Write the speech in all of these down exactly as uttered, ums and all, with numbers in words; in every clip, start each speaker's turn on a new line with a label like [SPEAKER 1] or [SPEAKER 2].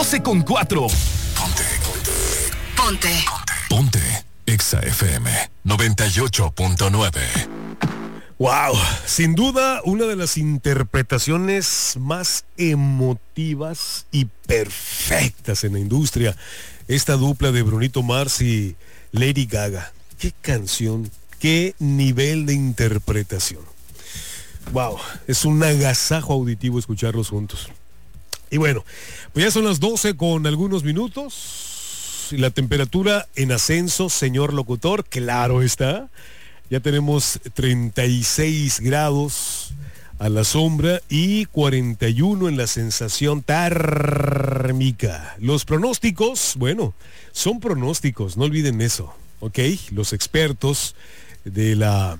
[SPEAKER 1] doce con cuatro.
[SPEAKER 2] Ponte, ponte.
[SPEAKER 3] Ponte.
[SPEAKER 2] Ponte. Exa F M noventa y ocho punto nueve.
[SPEAKER 4] Wow, sin duda una de las interpretaciones más emotivas y perfectas en la industria. Esta dupla de Brunito Mars y Lady Gaga. Qué canción, qué nivel de interpretación. Wow, es un agasajo auditivo escucharlos juntos. Y bueno, pues ya son las doce con algunos minutos. Y la temperatura en ascenso, señor locutor, claro está. Ya tenemos treinta y seis grados a la sombra y cuarenta y uno en la sensación térmica. Los pronósticos, bueno, son pronósticos, no olviden eso, ¿ok? Los expertos de la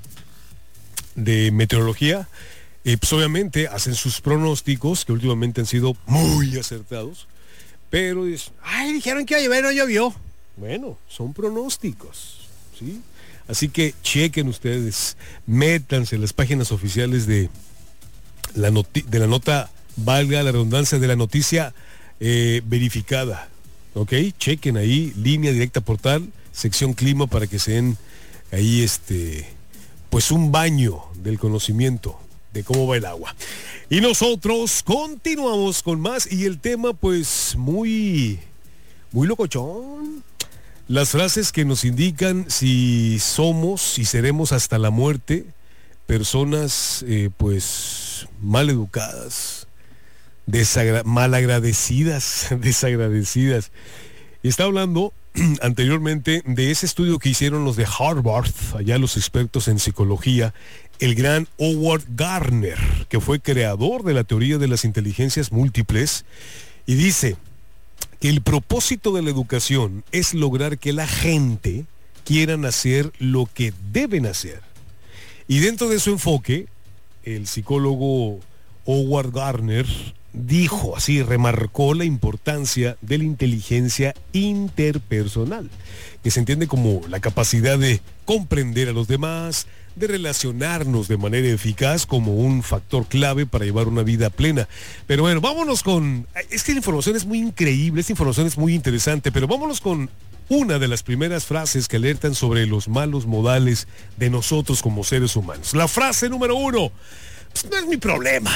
[SPEAKER 4] de meteorología, eh, pues obviamente hacen sus pronósticos, que últimamente han sido muy acertados, pero es, ay, dijeron que iba a llover, no llovió. Bueno, son pronósticos, ¿sí? Así que chequen ustedes, métanse en las páginas oficiales de la, noti- de la nota, valga la redundancia, de la noticia eh, verificada. ¿Ok? Chequen ahí, línea directa portal, sección clima, para que se den ahí este, pues un baño del conocimiento de cómo va el agua. Y nosotros continuamos con más, y el tema pues muy, muy locochón. Las frases que nos indican si somos y seremos hasta la muerte personas eh, pues mal educadas, desagra- malagradecidas, desagradecidas. Está hablando anteriormente de ese estudio que hicieron los de Harvard, allá los expertos en psicología, el gran Howard Gardner, que fue creador de la teoría de las inteligencias múltiples, y dice que el propósito de la educación es lograr que la gente quieran hacer lo que deben hacer. Y dentro de su enfoque, el psicólogo Howard Gardner dijo, así, remarcó la importancia de la inteligencia interpersonal, que se entiende como la capacidad de comprender a los demás, de relacionarnos de manera eficaz como un factor clave para llevar una vida plena. Pero bueno, vámonos con... Es que la información es muy increíble, esta información es muy interesante, pero vámonos con una de las primeras frases que alertan sobre los malos modales de nosotros como seres humanos. La frase número uno: pues no es mi problema.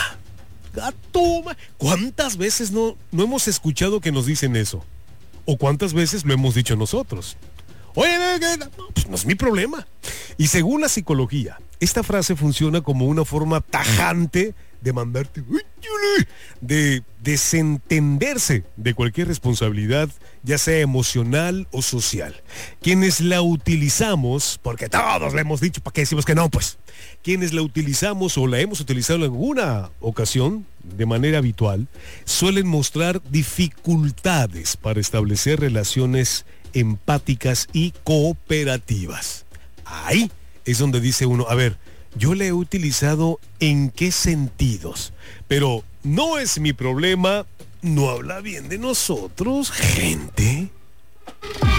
[SPEAKER 4] Gato, ¿cuántas veces no, no hemos escuchado que nos dicen eso? ¿O cuántas veces lo hemos dicho nosotros? Oye, pues no es mi problema. Y según la psicología, esta frase funciona como una forma tajante de mandarte, de desentenderse de cualquier responsabilidad, ya sea emocional o social. Quienes la utilizamos, porque todos le hemos dicho, ¿para qué decimos que no? Pues, quienes la utilizamos o la hemos utilizado en alguna ocasión de manera habitual, suelen mostrar dificultades para establecer relaciones empáticas y cooperativas. Ahí es donde dice uno, a ver, yo la he utilizado en qué sentidos, pero no es mi problema, no habla bien de nosotros, gente.